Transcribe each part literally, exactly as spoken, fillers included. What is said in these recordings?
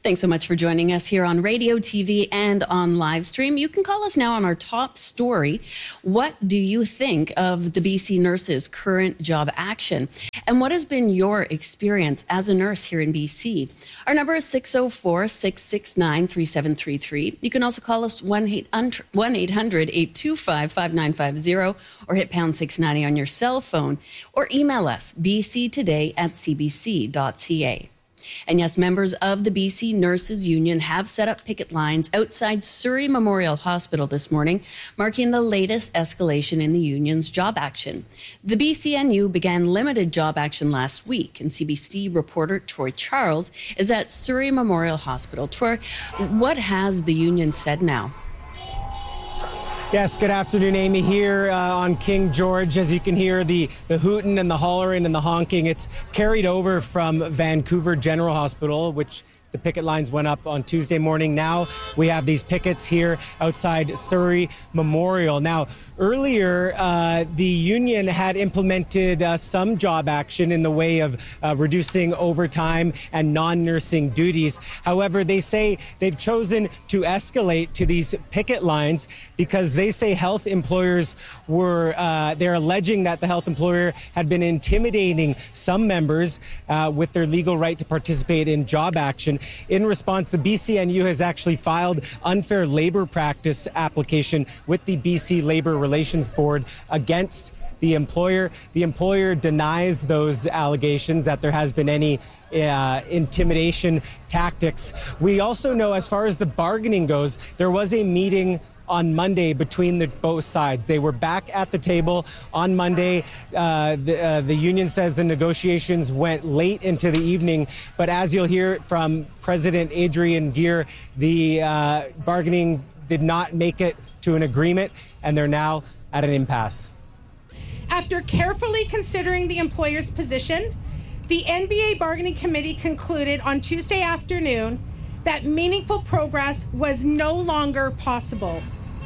Thanks so much for joining us here on radio, T V, and on live stream. You can call us now on our top story. What do you think of the B C nurses' current job action? And what has been your experience as a nurse here in B C? Our number is six oh four, six six nine, three seven three three. You can also call us one eight hundred, eight two five, five nine five zero or hit pound six ninety on your cell phone or email us b c today at c b c dot c a. And yes, members of the B C Nurses Union have set up picket lines outside Surrey Memorial Hospital this morning, marking the latest escalation in the union's job action. The B C N U began limited job action last week, and C B C reporter Troy Charles is at Surrey Memorial Hospital. Troy, what has the union said now? Yes, good afternoon, Amy. Here uh, on King George, as you can hear, the, the hooting and the hollering and the honking, it's carried over from Vancouver General Hospital, which the picket lines went up on Tuesday morning. Now we have these pickets here outside Surrey Memorial. Now, earlier, uh, the union had implemented uh, some job action in the way of uh, reducing overtime and non-nursing duties. However, they say they've chosen to escalate to these picket lines because they say health employers were, uh, they're alleging that the health employer had been intimidating some members uh, with their legal right to participate in job action. In response, the B C N U has actually filed unfair labor practice application with the B C Labor Relations Board against the employer. The employer denies those allegations that there has been any uh, intimidation tactics. We also know, as far as the bargaining goes, there was a meeting on Monday between the both sides. They were back at the table on Monday. Uh, the, uh, the union says the negotiations went late into the evening, but as you'll hear from President Adrian Gear, the uh, bargaining did not make it to an agreement, and they're now at an impasse. After carefully considering the employer's position, the N B A Bargaining Committee concluded on Tuesday afternoon that meaningful progress was no longer possible.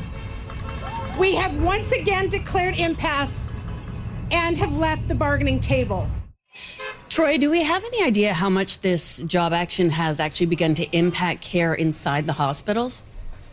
We have once again declared impasse and have left the bargaining table. Troy, do we have any idea how much this job action has actually begun to impact care inside the hospitals?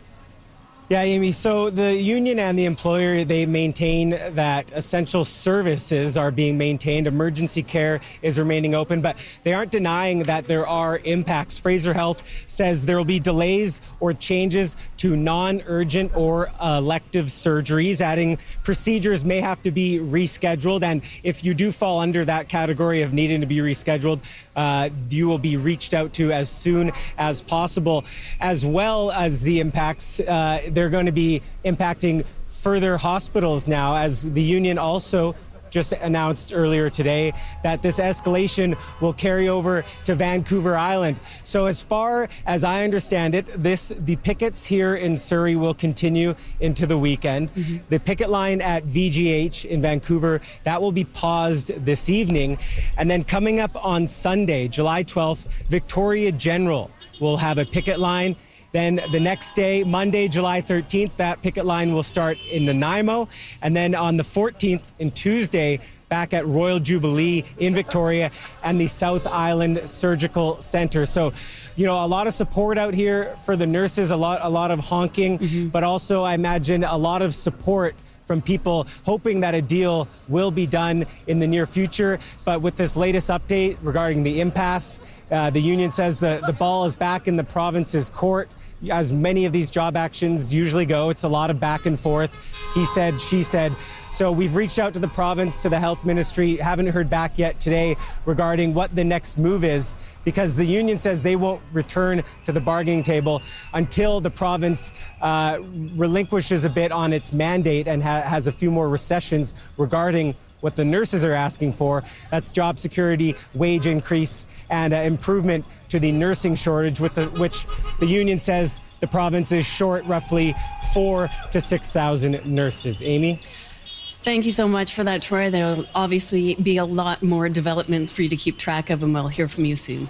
Yeah, Amy, so the union and the employer, they maintain that essential services are being maintained. Emergency care is remaining open, but they aren't denying that there are impacts. Fraser Health says there will be delays or changes to non-urgent or elective surgeries, adding procedures may have to be rescheduled. And if you do fall under that category of needing to be rescheduled, uh, you will be reached out to as soon as possible, as well as the impacts. Uh, They're going to be impacting further hospitals now, as the union also just announced earlier today that this escalation will carry over to Vancouver Island. So as far as I understand it, this the pickets here in Surrey will continue into the weekend. Mm-hmm. The picket line at V G H in Vancouver, that will be paused this evening. And then coming up on Sunday, July twelfth, Victoria General will have a picket line. Then the next day, Monday, July thirteenth, that picket line will start in Nanaimo. And then on the fourteenth and Tuesday, back at Royal Jubilee in Victoria and the South Island Surgical Center. So, you know, a lot of support out here for the nurses, a lot, a lot of honking, mm-hmm. but also I imagine a lot of support from people hoping that a deal will be done in the near future. But with this latest update regarding the impasse, uh, the union says the, the ball is back in the province's court. As many of these job actions usually go, it's a lot of back and forth. He said, she said. So we've reached out to the province, to the health ministry, haven't heard back yet today regarding what the next move is, because the union says they won't return to the bargaining table until the province uh, relinquishes a bit on its mandate and ha- has a few more recessions regarding what the nurses are asking for. That's job security, wage increase, and uh, improvement to the nursing shortage, with the, which the union says the province is short roughly four to six thousand nurses. Amy? Thank you so much for that, Troy. There will obviously be a lot more developments for you to keep track of, and we'll hear from you soon.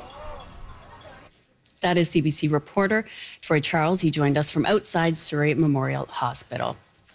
That is C B C reporter Troy Charles. He joined us from outside Surrey Memorial Hospital.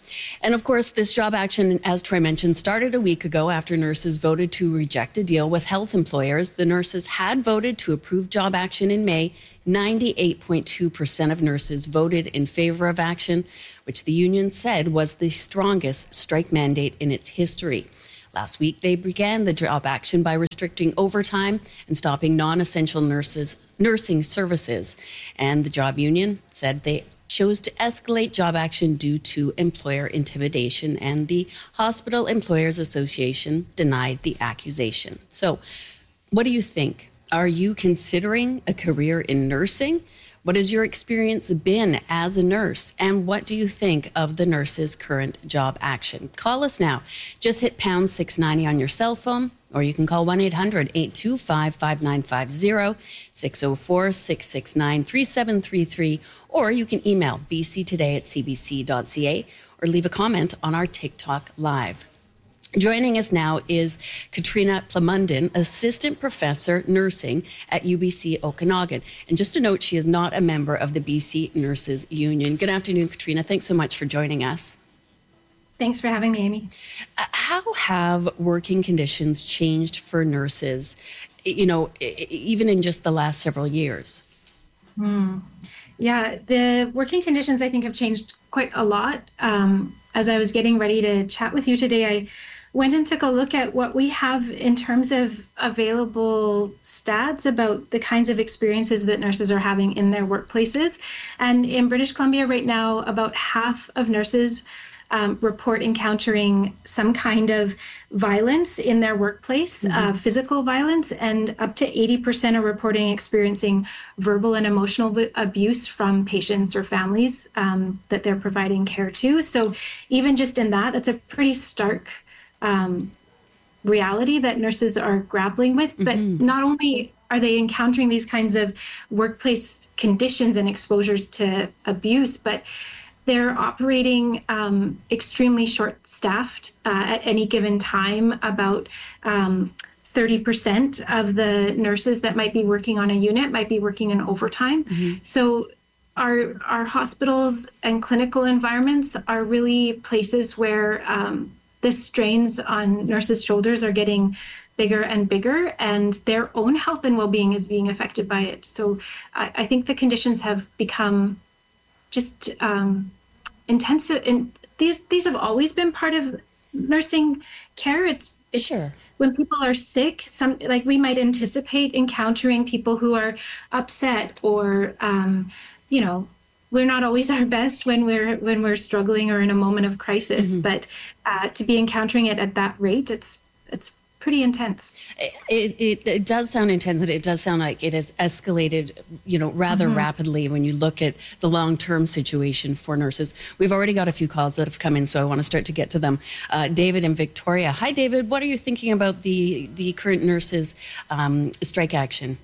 And of course, this job action, as Troy mentioned, started a week ago after nurses voted to reject a deal with health employers. The nurses had voted to approve job action in May. ninety-eight point two percent of nurses voted in favor of action, which the union said was the strongest strike mandate in its history. Last week, they began the job action by restricting overtime and stopping non-essential nurses nursing services. And the job union said they chose to escalate job action due to employer intimidation, and the Hospital Employers Association denied the accusation. So, what do you think? Are you considering a career in nursing? What has your experience been as a nurse? And what do you think of the nurses' current job action? Call us now. Just hit pound six ninety on your cell phone, or you can call one eight hundred eight two five five nine five zero, six oh four six six nine three seven three three, or you can email b c today at c b c dot c a or leave a comment on our TikTok Live. Joining us now is Katrina Plamondon, Assistant Professor Nursing at U B C Okanagan. And just a note, she is not a member of the B C Nurses Union. Good afternoon, Katrina. Thanks so much for joining us. Thanks for having me, Amy. Uh, how have working conditions changed for nurses, you know, even in just the last several years? Hmm. Yeah, the working conditions, I think, have changed quite a lot. Um, as I was getting ready to chat with you today, I went and took a look at what we have in terms of available stats about the kinds of experiences that nurses are having in their workplaces. And in British Columbia right now, about half of nurses um, report encountering some kind of violence in their workplace, mm-hmm. uh, physical violence, and up to eighty percent are reporting experiencing verbal and emotional v- abuse from patients or families um, that they're providing care to. So even just in that, that's a pretty stark Um, reality that nurses are grappling with. But mm-hmm. not only are they encountering these kinds of workplace conditions and exposures to abuse, but they're operating um, extremely short-staffed uh, at any given time. About um, thirty percent of the nurses that might be working on a unit might be working in overtime. Mm-hmm. So our our hospitals and clinical environments are really places where um, the strains on nurses' shoulders are getting bigger and bigger, and their own health and well-being is being affected by it. So I, I think the conditions have become just um, intensive. And these these have always been part of nursing care. It's it's sure. When people are sick, some like we might anticipate encountering people who are upset or um, you know. We're not always our best when we're when we're struggling or in a moment of crisis, mm-hmm. but uh, to be encountering it at that rate, it's it's pretty intense. It, it it does sound intense, and it does sound like it has escalated, you know, rather mm-hmm. rapidly when you look at the long-term situation for nurses. We've already got a few calls that have come in, so I want to start to get to them. Uh, David in Victoria. Hi, David. What are you thinking about the the current nurses' um, strike action?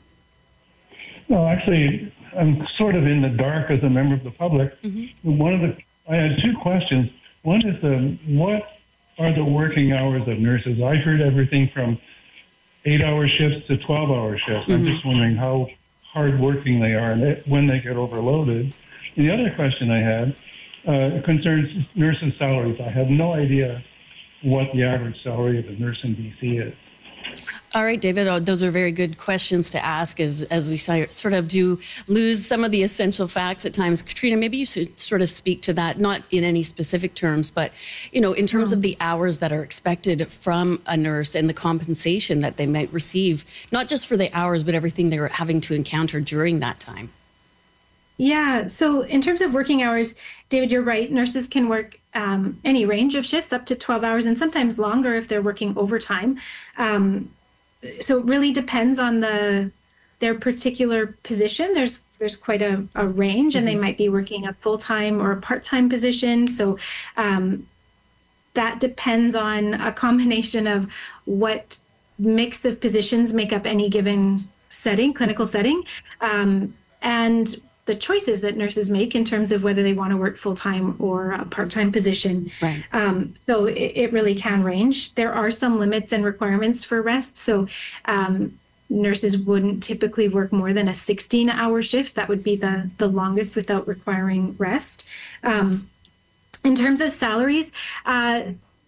Well, actually, I'm sort of in the dark as a member of the public. Mm-hmm. One of the, I had two questions. One is, um, what are the working hours of nurses? I heard everything from eight-hour shifts to twelve-hour shifts. Mm-hmm. I'm just wondering how hard-working they are and it, when they get overloaded. And the other question I had uh, concerns nurses' salaries. I have no idea what the average salary of a nurse in B C is. All right, David, oh, those are very good questions to ask as, as we sort of do lose some of the essential facts at times. Katrina, maybe you should sort of speak to that, not in any specific terms, but, you know, in terms of the hours that are expected from a nurse and the compensation that they might receive, not just for the hours, but everything they're having to encounter during that time. Yeah, so in terms of working hours, David, you're right. Nurses can work um, any range of shifts up to twelve hours and sometimes longer if they're working overtime. Um, so it really depends on the their particular position. There's there's quite a, a range, and mm-hmm. they might be working a full-time or a part-time position. So um, that depends on a combination of what mix of positions make up any given setting, clinical setting, um, and the choices that nurses make in terms of whether they want to work full-time or a part-time position. Right. Um, so it, it really can range. There are some limits and requirements for rest. So um, nurses wouldn't typically work more than a sixteen-hour shift. That would be the, the longest without requiring rest. Um, In terms of salaries, uh,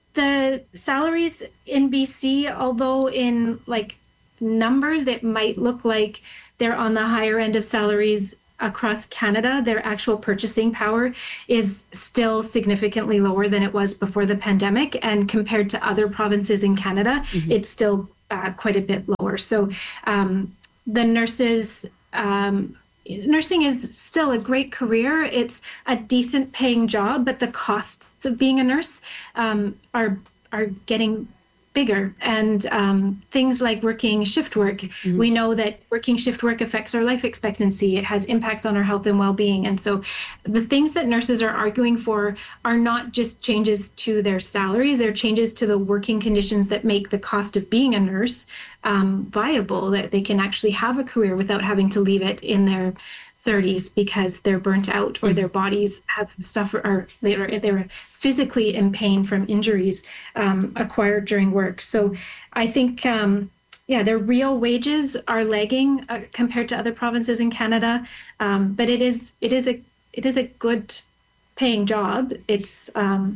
the salaries in B C, although in like numbers that might look like they're on the higher end of salaries across Canada, their actual purchasing power is still significantly lower than it was before the pandemic. And compared to other provinces in Canada, mm-hmm. it's still uh, quite a bit lower. So um, the nurses, um, nursing is still a great career. It's a decent paying job, but the costs of being a nurse um, are are getting bigger. And um, things like working shift work, mm-hmm. we know that working shift work affects our life expectancy. It has impacts on our health and well-being. And so the things that nurses are arguing for are not just changes to their salaries, they're changes to the working conditions that make the cost of being a nurse um, viable, that they can actually have a career without having to leave it in their thirties because they're burnt out or mm-hmm. their bodies have suffered, or they're, they're physically in pain from injuries um, acquired during work. So I think, um, yeah, their real wages are lagging uh, compared to other provinces in Canada, um, but it is it is a it is a good paying job. It's um,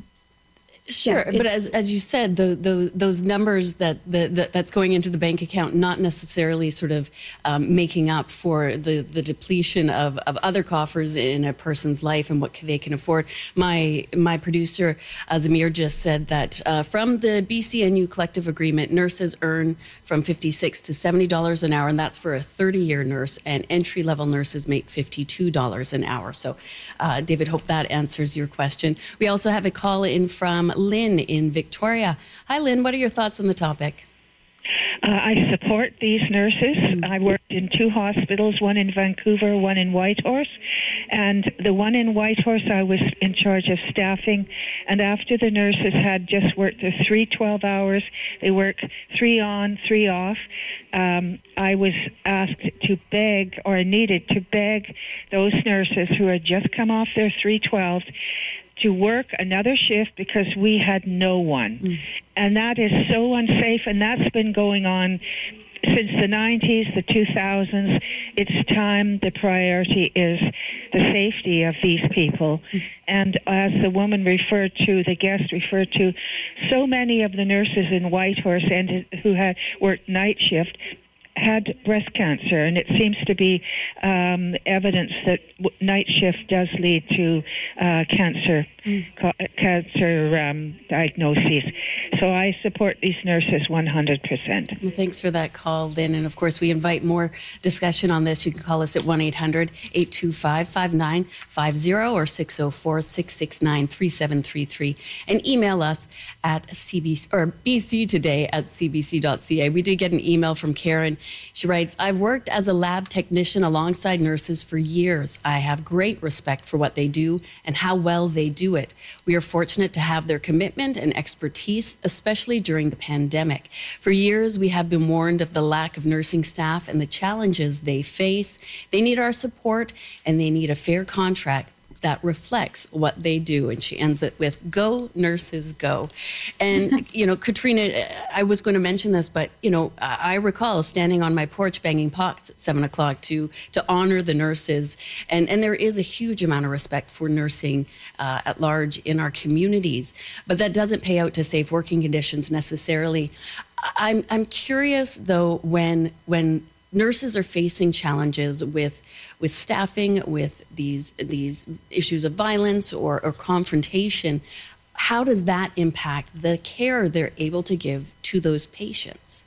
Sure, yeah, but as as you said, the, the those numbers that the, the that's going into the bank account not necessarily sort of um, making up for the, the depletion of, of other coffers in a person's life and what they can afford. My my producer uh, Zamir just said that uh, from the B C N U collective agreement, nurses earn from fifty-six to seventy dollars an hour, and that's for a thirty-year nurse. And entry level nurses make fifty-two dollars an hour. So, uh, David, hope that answers your question. We also have a call in from Lynn in Victoria. Hi, Lynn. What are your thoughts on the topic? Uh, I support these nurses. Mm. I worked in two hospitals, one in Vancouver, one in Whitehorse. And the one in Whitehorse, I was in charge of staffing. And after the nurses had just worked their three twelve hours, they work three on, three off. Um, I was asked to beg, or needed to beg, those nurses who had just come off their three twelves to work another shift because we had no one. Mm. And that is so unsafe, and that's been going on since the nineties, the two thousands. It's time the priority is the safety of these people. Mm. And as the woman referred to, the guest referred to, so many of the nurses in Whitehorse and who had worked night shift had breast cancer, and it seems to be um, evidence that w- night shift does lead to uh, cancer mm. ca- cancer um, diagnoses. So I support these nurses one hundred percent. Well, thanks for that call, Lynn. And of course, we invite more discussion on this. You can call us at one eight hundred eight two five five nine five zero or six oh four six six nine three seven three three, and email us at C B C or B C today at c b c dot c a. We did get an email from Karen. She writes, I've worked as a lab technician alongside nurses for years. I have great respect for what they do and how well they do it. We are fortunate to have their commitment and expertise, especially during the pandemic. For years, we have been warned of the lack of nursing staff and the challenges they face. They need our support, and they need a fair contract that reflects what they do. And she ends it with, go nurses, go. And, you know, Katrina, I was going to mention this, but, you know, I recall standing on my porch banging pots at seven o'clock to to honor the nurses. And, and there is a huge amount of respect for nursing uh, at large in our communities. But that doesn't pay out to safe working conditions necessarily. I'm I'm curious, though, when when nurses are facing challenges with with staffing, with these these issues of violence or, or confrontation, how does that impact the care they're able to give to those patients?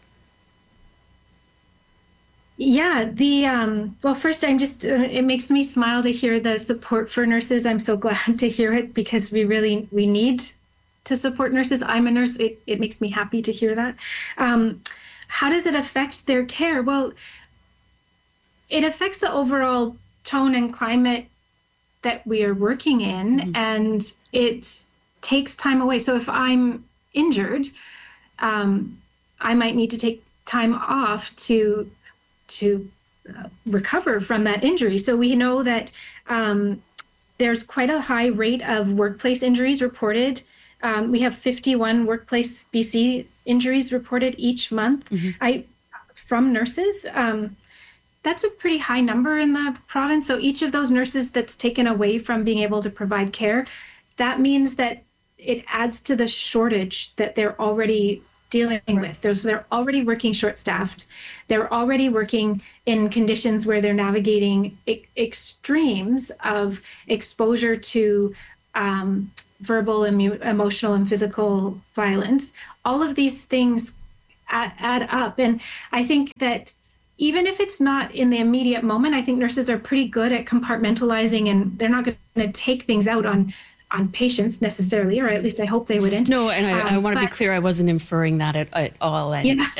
Yeah, the um, well, first, I'm just uh, it makes me smile to hear the support for nurses. I'm so glad to hear it because we really we need to support nurses. I'm a nurse. It it makes me happy to hear that. Um, how does it affect their care? Well, it affects the overall tone and climate that we are working in, mm-hmm. and it takes time away. So if I'm injured, um, I might need to take time off to to uh, recover from that injury. So we know that um, there's quite a high rate of workplace injuries reported. Um, we have fifty-one workplace B C injuries reported each month mm-hmm. I from nurses. Um, That's a pretty high number in the province. So each of those nurses that's taken away from being able to provide care that means that it adds to the shortage that they're already dealing right. with. There's, they're already working short-staffed. They're already working in conditions where they're navigating e- extremes of exposure to um, verbal, emu- emotional, and physical violence. All of these things add, add up. And I think that even if it's not in the immediate moment, I think nurses are pretty good at compartmentalizing, and they're not going to take things out on on patients necessarily, or at least I hope they wouldn't. No, and I, um, I want to be clear, I wasn't inferring that at, at all. And yeah.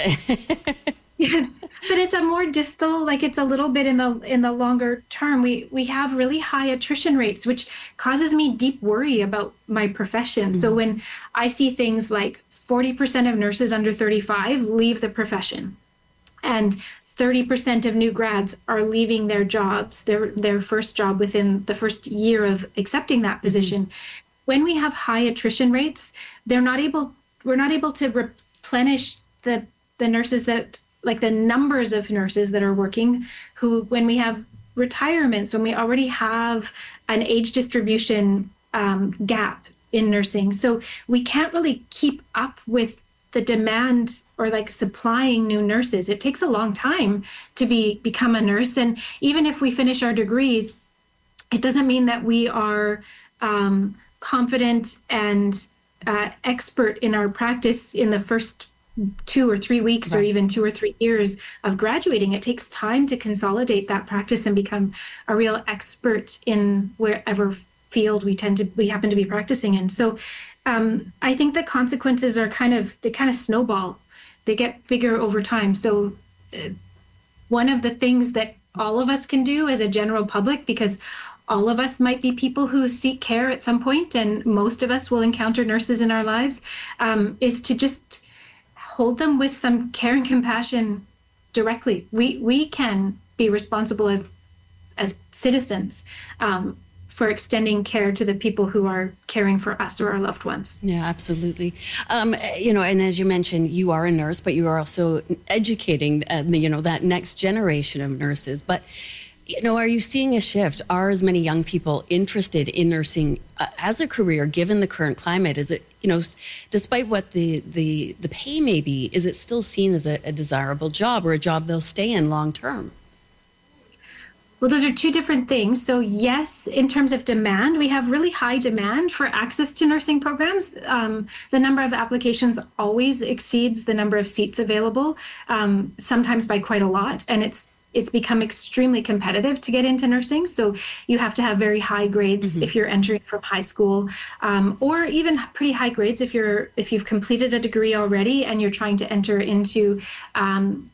yeah. But it's a more distal, like it's a little bit in the in the longer term. We we have really high attrition rates, which causes me deep worry about my profession. Mm-hmm. So when I see things like forty percent of nurses under thirty-five leave the profession, and thirty percent of new grads are leaving their jobs, their their first job within the first year of accepting that position. Mm-hmm. When we have high attrition rates, they're not able, we're not able to replenish the the nurses that, like the numbers of nurses that are working, who, when we have retirements, when we already have an age distribution um, gap in nursing. So we can't really keep up with the demand or like supplying new nurses. It takes a long time to be become a nurse. And even if we finish our degrees, it doesn't mean that we are um, confident and uh, expert in our practice in the first two or three weeks right. or even two or three years of graduating. It takes time to consolidate that practice and become a real expert in wherever field we tend to, we happen to be practicing in. So Um, I think the consequences are kind of, they kind of snowball. They get bigger over time. So uh, one of the things that all of us can do as a general public, because all of us might be people who seek care at some point, and most of us will encounter nurses in our lives, um, is to just hold them with some care and compassion directly. We we can be responsible as as citizens um, for extending care to the people who are caring for us or our loved ones. Yeah, absolutely. Um, you know, and as you mentioned, you are a nurse, but you are also educating, uh, you know, that next generation of nurses. But, you know, are you seeing a shift? Are as many young people interested in nursing uh, as a career, given the current climate? Is it, you know, despite what the, the, the pay may be, is it still seen as a, a desirable job or a job they'll stay in long term? Well, those are two different things. So yes, in terms of demand, we have really high demand for access to nursing programs. Um, the number of applications always exceeds the number of seats available, um, sometimes by quite a lot. And it's it's become extremely competitive to get into nursing. So you have to have very high grades mm-hmm. if you're entering from high school, um, or even pretty high grades if you're if you've completed a degree already and you're trying to enter into um,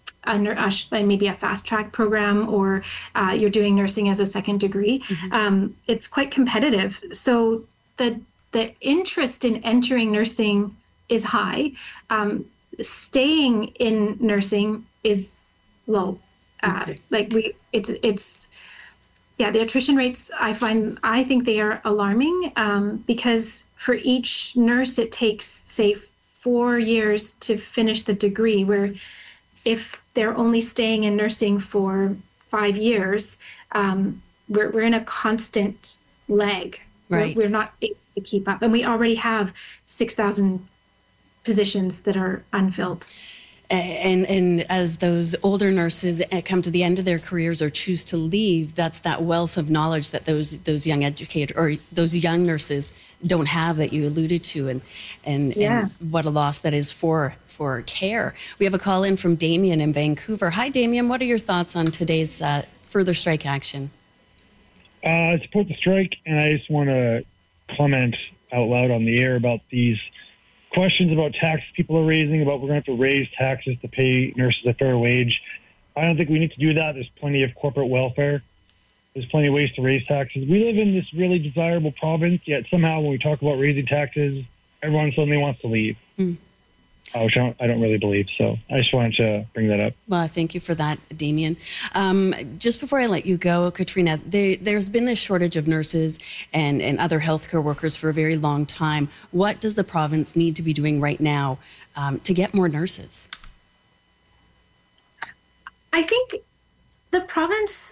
A, maybe a fast track program, or uh, you're doing nursing as a second degree. Mm-hmm. Um, it's quite competitive. So the the interest in entering nursing is high. Um, staying in nursing is low. Uh, okay. Like we, it's it's yeah. The attrition rates, I find, I think they are alarming um, because for each nurse it takes, say, four years to finish the degree. Where if they're only staying in nursing for five years, um, we're, we're in a constant lag. Right. We're, we're not able to keep up. And we already have six thousand positions that are unfilled. And and as those older nurses come to the end of their careers or choose to leave, that's that wealth of knowledge that those those young educators or those young nurses don't have that you alluded to, and and, yeah. and what a loss that is for for care. We have a call in from Damien in Vancouver. Hi, Damien. What are your thoughts on today's uh, further strike action? Uh, I support the strike, and I just want to comment out loud on the air about these questions about taxes people are raising, about we're going to have to raise taxes to pay nurses a fair wage. I don't think we need to do that. There's plenty of corporate welfare. There's plenty of ways to raise taxes. We live in this really desirable province, yet somehow when we talk about raising taxes, everyone suddenly wants to leave. Mm. Uh, which I don't, I don't really believe. So I just wanted to bring that up. Well, thank you for that, Damien. Um, just before I let you go, Katrina, there, there's been this shortage of nurses and, and other healthcare workers for a very long time. What does the province need to be doing right now um, to get more nurses? I think the province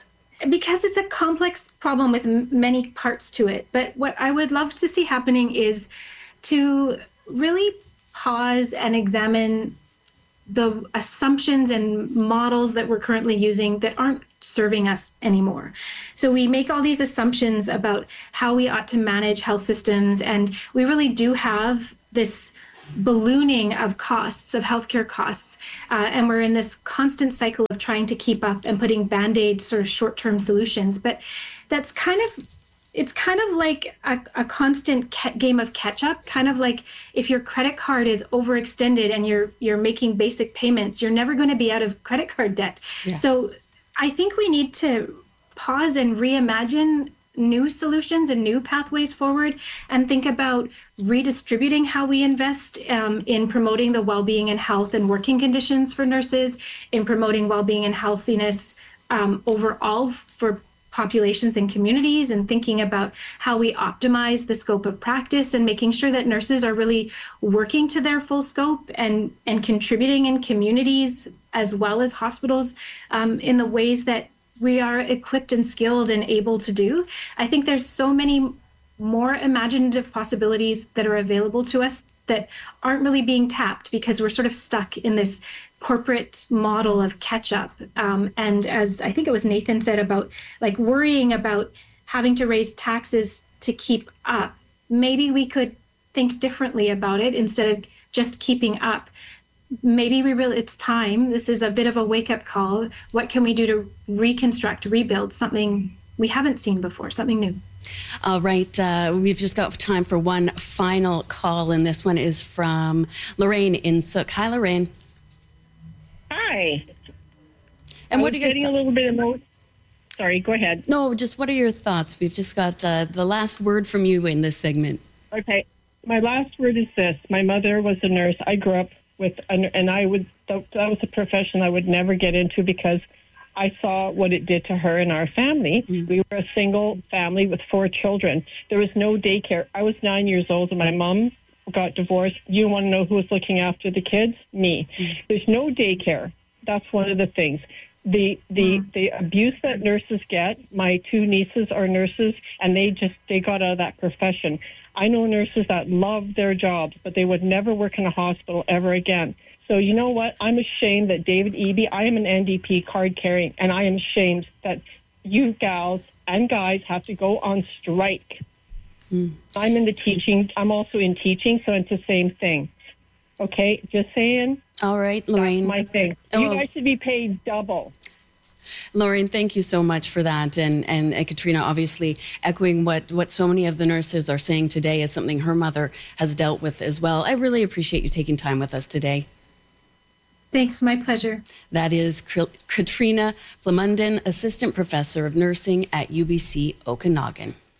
because it's a complex problem with m- many parts to it. But what I would love to see happening is to really pause and examine the assumptions and models that we're currently using that aren't serving us anymore. So we make all these assumptions about how we ought to manage health systems, and we really do have this ballooning of costs, of healthcare costs, uh, and we're in this constant cycle of trying to keep up and putting band-aid sort of short-term solutions. But that's kind of it's kind of like a, a constant ca- game of catch up, kind of like if your credit card is overextended and you're you're making basic payments, you're never going to be out of credit card debt. Yeah. So I think we need to pause and reimagine new solutions and new pathways forward, and think about redistributing how we invest um, in promoting the well-being and health and working conditions for nurses, in promoting well-being and healthiness um, overall for populations and communities, and thinking about how we optimize the scope of practice and making sure that nurses are really working to their full scope and, and contributing in communities as well as hospitals um, in the ways that we are equipped and skilled and able to do. I think there's so many more imaginative possibilities that are available to us that aren't really being tapped because we're sort of stuck in this corporate model of catch up. Um, and as I think it was Nathan said about like worrying about having to raise taxes to keep up, maybe we could think differently about it instead of just keeping up. Maybe we really, it's time. This is a bit of a wake up call. What can we do to reconstruct, rebuild something we haven't seen before, something new? All right. Uh, we've just got time for one final call, and this one is from Lorraine in Sook. Hi, Lorraine. Hi. And I what was are your getting th- a little bit emo- Sorry, go ahead. No, just what are your thoughts? We've just got uh, the last word from you in this segment. Okay. My last word is this. My mother was a nurse. I grew up with, a, and I would, that was a profession I would never get into because I saw what it did to her and our family. Mm. We were a single family with four children. There was no daycare. I was nine years old and my mom got divorced. You want to know who was looking after the kids? Me. Mm. There's no daycare. That's one of the things. The the mm. the abuse that nurses get, my two nieces are nurses, and they just, they got out of that profession. I know nurses that love their jobs, but they would never work in a hospital ever again. So you know what? I'm ashamed that David Eby, I am an N D P card carrying, and I am ashamed that you gals and guys have to go on strike. Mm. I'm in the teaching. I'm also in teaching, so it's the same thing. Okay, just saying. All right, Lorraine. That's my thing. Oh. You guys should be paid double. Lorraine, thank you so much for that. And, and and Katrina, obviously echoing what, what so many of the nurses are saying today is something her mother has dealt with as well. I really appreciate you taking time with us today. Thanks, my pleasure. That is Katrina Plamondon, Assistant Professor of Nursing at U B C Okanagan.